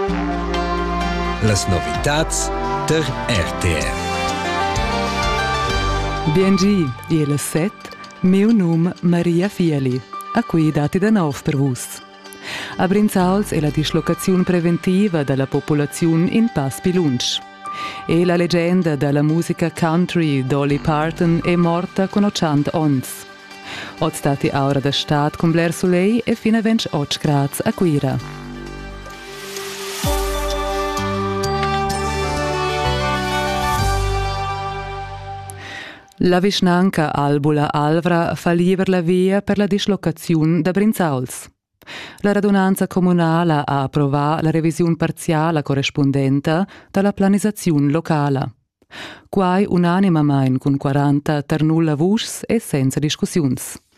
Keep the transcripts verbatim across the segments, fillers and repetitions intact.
Las novitats der R T R. Biengi, e le set, meu nome Maria Fieli, a cui dati da nov per vus. A Brinzauls è la dislocazione preventiva della popolazione in Pass Pilunch. E la leggenda della musica country Dolly Parton è morta con ottanta ons. Od stati aura da stat con Blair Soleil e fino a ventotto gradi a Quira. La vicinanca Albula Alvra fa lieber la via per la dislocazione da Brinzauls. La radunanza comunale ha approvato la revisione parziale corrispondente dalla planizzazione locale. Quai unanimamente con quaranta ternulla vuschs e senza discussioni.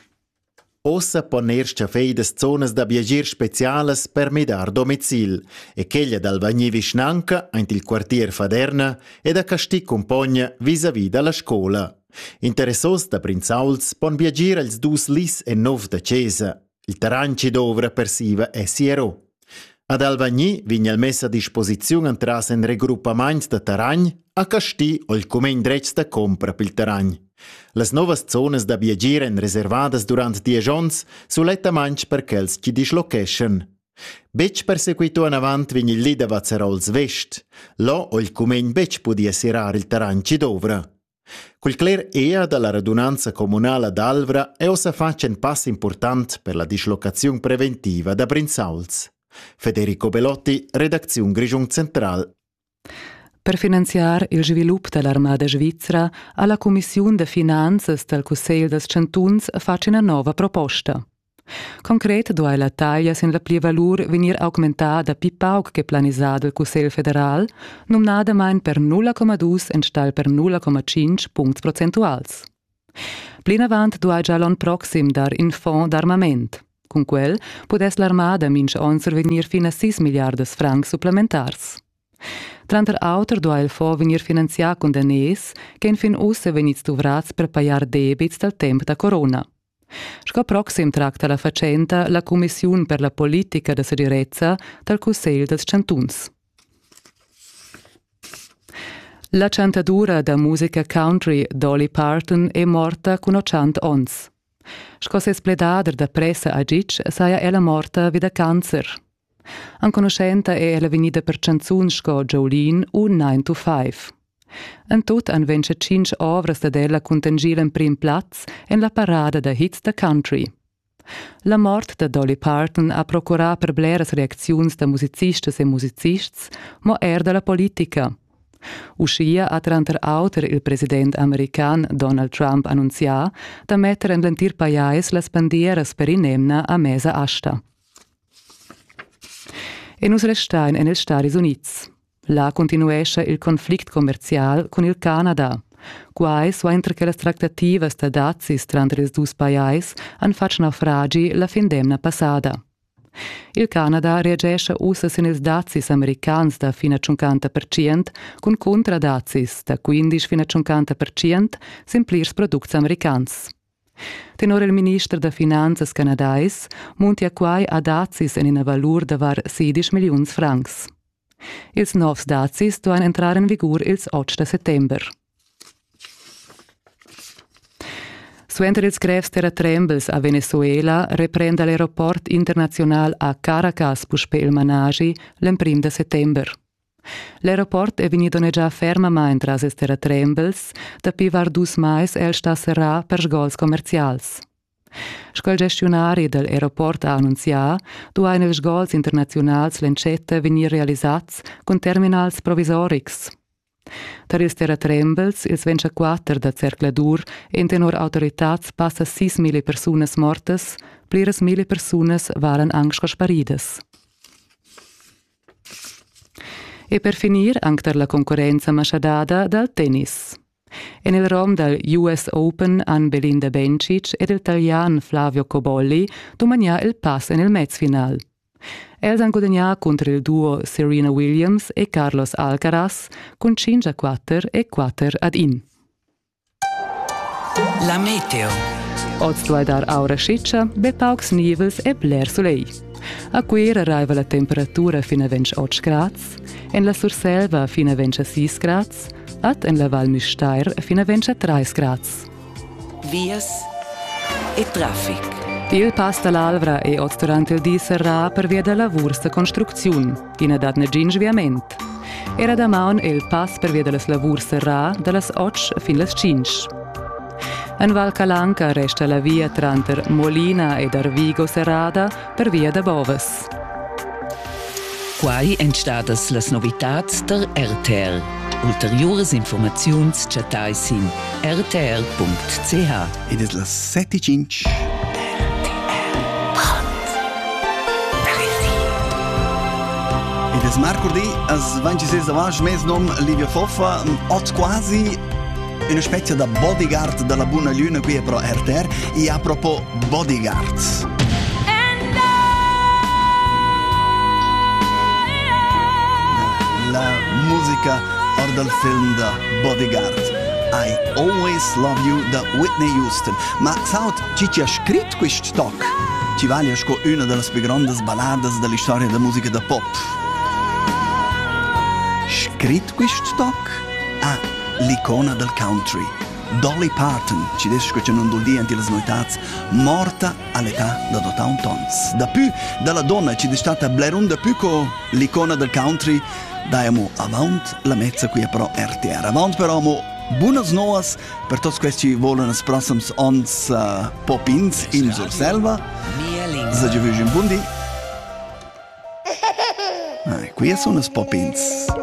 Ossa ponersta feidas zonas da viagir specialas per midar domicil e cheglia dal Vagni Vicinanca ant il quartier Faderna e da Casti Compogna vis-a-vis dalla scola. Interessos da Brinzauls pon viagir als dus lis e nov da Cesa. Il terranci d'ovra persiva è Siero. Ad Alvagni vigna il messa a disposizione entras en regroupaments da terragn a Casti o il cumen drets da compra pil terragn. Las novas zonas da viagir en reservadas durant dies ons sulettamaing per chels chi dislocation. Bec perseguito in avant vigna il lida Vazzarols Vest. Lo o il cumen bec podia sirar il terranci d'ovra. Quel cler ea dalla radunanza comunale d'Alvra è ossa faccia un passo importante per la dislocazione preventiva da Brinzauls. Federico Bellotti, redazione Grigion Central. Per finanziare il sviluppo dell'Armada Svizzera, alla Commissione de Finanzas del Consiglio des Cantuns faccia una nuova proposta. Concret, dove la taglia sin la pli valur venir augmentada pi paug che planisada il Consiglio federal, numnada main per nulla comma due en stal per nulla comma cinque punti procentuals. Plin avant dove già l'on proxim dar in fond d'armament. Con quel, podes l'Armada mince onser venir fino a sei miliardas francs supplementars. Tranter auter dove il fond venir finanziar con danès, che in fin usse venits duvrats per paiar debits dal tempo da corona. Sco proxim tracta la facenta la Commissione per la politica de sicurezza del Consiglio des Cantuns. La cantadura da musica country Dolly Parton è morta con ottanta ons. Sco se spledader da pressa a Gic saia ella morta vida cancer. An conoscenta è ella venida per canzun sco Jolene un nine to five. En tot han vence cinque ovras da della contangila in prim plaz en la parada da hits da country. La mort da Dolly Parton ha procurato per bleras reacziuns da musicistas e musicists, mo er da la politica. Uscia a tranter auter il president american Donald Trump annunzia da mettere en l'entir paiais las bandieras per inemna a mesa asta. E nus restain en els Stati Units. La continuesce il conflict commercial con il Canada. Quai suentre che le trattative sta dazis tra i due paesi han fatto naufragi la fin d'emna passata. Il Canada reagisce usa sin ils dazis americans da fino a cinquanta per cento con contradazis da quindici fino a cinquanta per cento sin plirs products americans. Tenor il ministro da finanzas canadais muntia quai a dazis in una valur da var sedici milioni francs. Ils novs dazis doan entrar in vigor ils otto settember. Suenter ils grevs terratrembels a Venezuela reprende l'aeroport internazional a Caracas puspe il managi l'emprim de settember. L'aeroport è venuto già fermamente tras ils terratrembels, da pi var dus mais el sta serrà per sgols commercials. Sco il gestionari dell'aeroport ha annunziato, duain els sgols internazionals l'encetta venir realisats con terminals provisorics. Tar ils terratrembels, ils ventiquattro da cercladur, en tenor autoritats passa sis mille personas mortas, pliras mille personas waren anche sparidas. E per finir, anche la concorrenza machadada dal tennis. E nel rom del U S Open an Belinda Bencic ed il italian Flavio Cobolli domania il pass nel mezzfinal. Els han guadagnato contro il duo Serena Williams e Carlos Alcaraz con cinque a quattro e quattro ad uno. La meteo. Oz due dar aura sciccia, be paucs nivels e Blair Soleil. A quer arriva la temperatura fino a ventotto gradi, en la Surselva fino a ventisei gradi, at en la Val Müstair fino a ventitré gradi. Vias e traffic. Il pass dall'Alvra è oggi durante il dì sarà per via della lavori di costruzione, in adat negin sviamento. Era da maun il pass per via delle lavori sarà dalle otto fino alle cinque. In Val Calanca resta la via tra Molina e Arvigo Serrada per via da Boves. Quai entstadas las novitats der R T R. Ulteriores informaziuns chatais in r t r punct c h. Ed es las sette e cinque. Ed es mercoledì, as ventisei avage, mes nom Livia Foffa, oz quasi una specie da bodyguard della buona luna qui pro R T R. E a propos bodyguards. La musica or del film da Bodyguard. I Always Love You da Whitney Houston. Ma saut, chi ci ha scritto questo talk? Ci vale sco una delle più grandi ballade della storia della musica da pop. Scritto questo talk? Ah, l'icona del country. Dolly Parton, ci dice che non dol dia anti le noitats, morta all'età da ottanta anni. Da più della donna ci è stata blerunda più con l'icona del country. Daiamo avanti la mezza qui pro R T R. Avanti però mo buonas noas per tutti questi che vogliono i prossimi ons uh, popins in Surselva. Se ci vedi un buon dì. Ah, qui sono i popins.